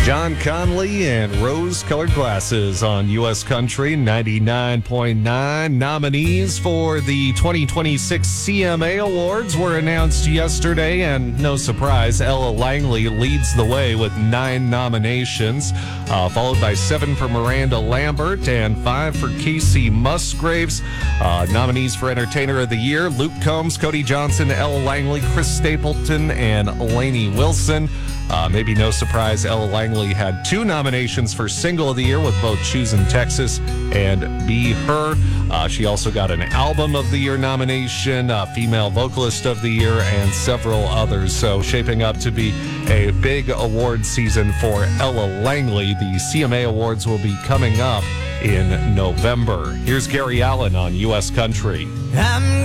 John Conley and rose-colored glasses on U.S. Country 99.9. Nominees for the 2026 CMA Awards were announced yesterday, and no surprise, Ella Langley leads the way with 9 nominations, followed by 7 for Miranda Lambert and 5 for Casey Musgraves. Nominees for Entertainer of the Year: Luke Combs, Cody Johnson, Ella Langley, Chris Stapleton, and Lainey Wilson. Maybe no surprise, Ella Langley had 2 nominations for Single of the Year with both Choosing Texas and Be Her. She also got an Album of the Year nomination, Female Vocalist of the Year, and several others. So shaping up to be a big award season for Ella Langley. The CMA Awards will be coming up in November. Here's Gary Allen on U.S. Country.